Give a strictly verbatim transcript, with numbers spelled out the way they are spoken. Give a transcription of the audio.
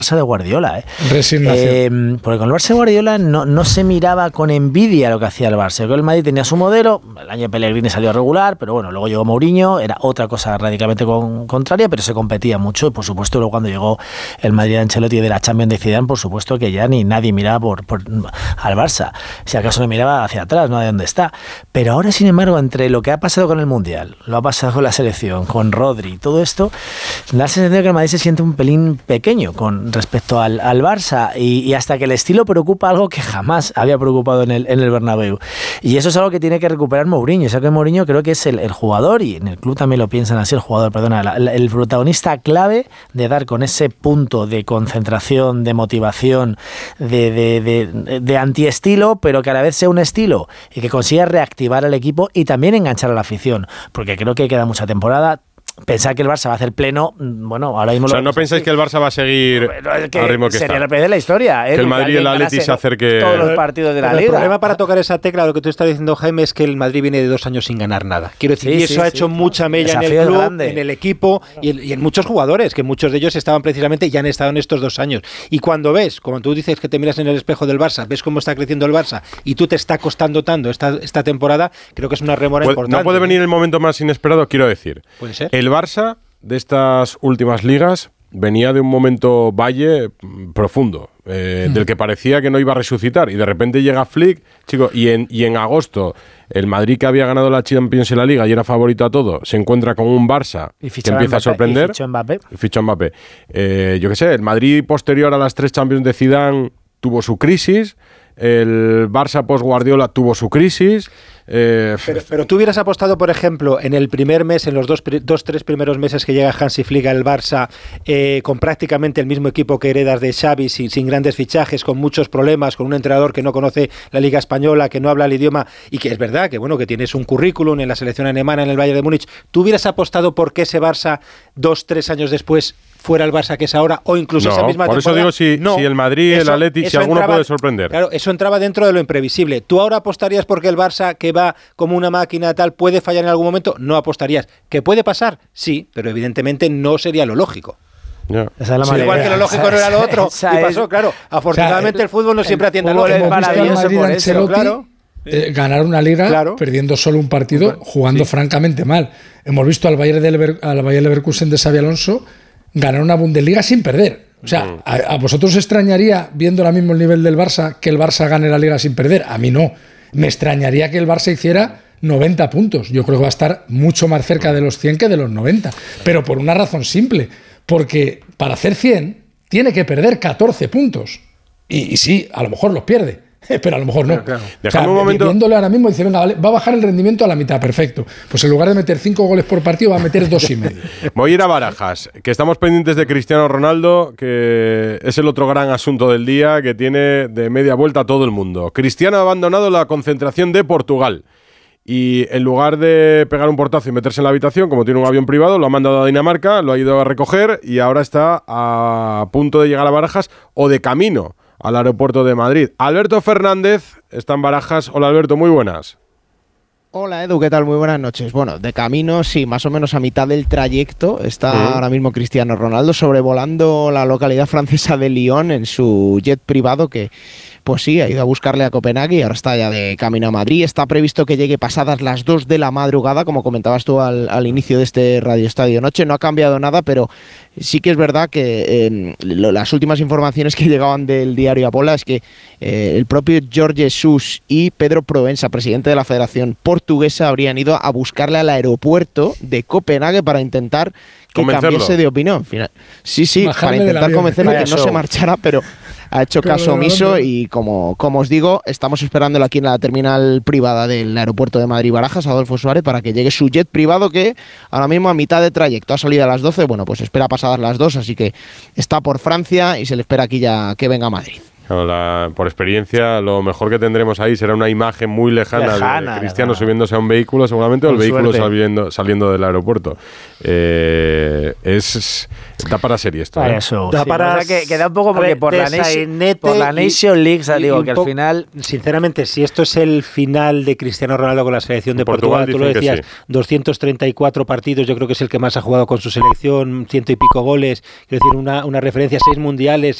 Barça de Guardiola, ¿eh? Resignación. Eh, porque con el Barça de Guardiola no, no se miraba con envidia lo que hacía el Barça. Creo que el Madrid tenía su modelo, el año de Pellegrini salió regular, pero bueno, luego llegó Mourinho, era otra cosa radicalmente con, contraria, pero se competía mucho, y por supuesto luego cuando llegó el Madrid de Ancelotti y de la Champions de Zidane, por supuesto que ya ni nadie miraba por, por, al Barça, si acaso no miraba hacia atrás, no de dónde está. Pero ahora, sin embargo, entre lo que ha pasado con el Mundial, lo ha pasado con la selección, con Rodri, todo esto, da la sensación de que el Madrid se siente un pelín pequeño con respecto al, al Barça, y, y hasta que el estilo preocupa algo que jamás había preocupado en el, en el Bernabéu. Y eso es algo que tiene que recuperar Mourinho. O sea que Mourinho creo que es el, el jugador, y en el club también lo piensan así, el jugador, perdona, la, la, el protagonista clave de dar con ese punto de concentración, de motivación, de, de, de, de antiestilo, pero que a la vez sea un estilo y que consiga reactivar al equipo y también enganchar a la afición, porque creo que queda mucha temporada. Pensar que el Barça va a hacer pleno, bueno, ahora mismo... O sea, lo ¿no pensáis así. que el Barça va a seguir que al ritmo que sería está? la peor de la historia, ¿eh? Que el Madrid y el Atleti se acerque... Todos los partidos de la Pero Liga. El problema para tocar esa tecla, lo que tú estás diciendo, Jaime, es que el Madrid viene de dos años sin ganar nada. Quiero decir, sí, y eso sí, ha sí. hecho mucha mella en el club, en el equipo y en, y en muchos jugadores, que muchos de ellos estaban precisamente, ya han estado en estos dos años. Y cuando ves, como tú dices que te miras en el espejo del Barça, ves cómo está creciendo el Barça y tú te está costando tanto esta, esta temporada, creo que es una remora Pu- importante. No puede venir el momento más inesperado, quiero decir. Puede ser. El Barça de estas últimas ligas venía de un momento valle profundo, eh, mm. del que parecía que no iba a resucitar, y de repente llega Flick, chico, y en, y en agosto el Madrid, que había ganado la Champions en la Liga y era favorito a todo, se encuentra con un Barça que empieza Mbappé, a sorprender. Y fichó Mbappé. Y fichó Mbappé. Eh, yo qué sé, el Madrid posterior a las tres Champions de Zidane tuvo su crisis, el Barça post Guardiola tuvo su crisis. Eh, pero, pero tú hubieras apostado, por ejemplo, en el primer mes, en los dos, dos tres primeros meses que llega Hansi Flick al Barça, eh, con prácticamente el mismo equipo que heredas de Xavi, sin, sin grandes fichajes, con muchos problemas, con un entrenador que no conoce la Liga Española, que no habla el idioma, y que es verdad que bueno que tienes un currículum en la selección alemana, en el Bayern de Múnich. ¿Tú hubieras apostado por que ese Barça, dos, tres años después, fuera el Barça que es ahora, o incluso no, esa misma por temporada? eso digo si, no, si el Madrid, eso, el Atleti, si alguno entraba, puede sorprender. Claro, eso entraba dentro de lo imprevisible. ¿Tú ahora apostarías porque el Barça, que va como una máquina tal, puede fallar en algún momento? No apostarías. ¿Que puede pasar? Sí, pero evidentemente no sería lo lógico. Yeah. Esa es la sí, igual que lo lógico esa, no era lo otro. Esa y pasó, es, claro. Afortunadamente o sea, el, el fútbol no siempre atiende a lo lógico. Maravilloso por eso, claro. Eh, ganar una liga claro. perdiendo solo un partido, bueno, jugando sí. francamente mal. Hemos visto al Bayern de Lever, al Bayer Leverkusen de Xabi Alonso ganar una Bundesliga sin perder. O sea, a, a vosotros extrañaría, viendo ahora mismo el nivel del Barça, que el Barça gane la liga sin perder. A mí no. Me extrañaría que el Barça hiciera noventa puntos. Yo creo que va a estar mucho más cerca de los cien que de los noventa. Pero por una razón simple. Porque para hacer cien tiene que perder catorce puntos. Y, y sí, a lo mejor los pierde. Pero a lo mejor no. Claro, claro. O sea, un momento. Viéndolo ahora mismo, dice, venga, vale, va a bajar el rendimiento a la mitad, perfecto. Pues en lugar de meter cinco goles por partido, va a meter dos y medio. Voy a ir a Barajas, que estamos pendientes de Cristiano Ronaldo, que es el otro gran asunto del día, que tiene de media vuelta a todo el mundo. Cristiano ha abandonado la concentración de Portugal. Y en lugar de pegar un portazo y meterse en la habitación, como tiene un avión privado, lo ha mandado a Dinamarca, lo ha ido a recoger y ahora está a punto de llegar a Barajas o de camino al aeropuerto de Madrid. Alberto Fernández está en Barajas. Hola Alberto, muy buenas. Hola Edu, ¿qué tal? Muy buenas noches. Bueno, de camino, sí, más o menos a mitad del trayecto está uh-huh. ahora mismo Cristiano Ronaldo sobrevolando la localidad francesa de Lyon en su jet privado que... Pues sí, ha ido a buscarle a Copenhague y ahora está ya de camino a Madrid. Está previsto que llegue pasadas las dos de la madrugada, como comentabas tú al, al inicio de este Radio Estadio Noche. No ha cambiado nada, pero sí que es verdad que eh, lo, las últimas informaciones que llegaban del diario Apola es que eh, el propio Jorge Jesus y Pedro Proença, presidente de la Federación Portuguesa, habrían ido a buscarle al aeropuerto de Copenhague para intentar que cambiese de opinión. Sí, sí, para intentar convencerle que no se marchara, pero... Ha hecho caso omiso y como, como os digo, estamos esperándolo aquí en la terminal privada del aeropuerto de Madrid-Barajas, Adolfo Suárez, para que llegue su jet privado que ahora mismo a mitad de trayecto ha salido a las doce, bueno, pues espera pasadas las dos, así que está por Francia y se le espera aquí ya que venga a Madrid. Claro, la, por experiencia, lo mejor que tendremos ahí será una imagen muy lejana, lejana de Cristiano lejana. subiéndose a un vehículo, seguramente, o el vehículo saliendo, saliendo del aeropuerto. Eh, es da para serie esto. Para ¿eh? eso. Da sí, para que, que da un poco porque por la, Nation, por la Nation League, y, digo y que al final... Sinceramente, si esto es el final de Cristiano Ronaldo con la selección de Portugal, Portugal tú lo decías, sí. doscientos treinta y cuatro partidos, yo creo que es el que más ha jugado con su selección, ciento y pico goles, quiero decir, una, una referencia, seis mundiales,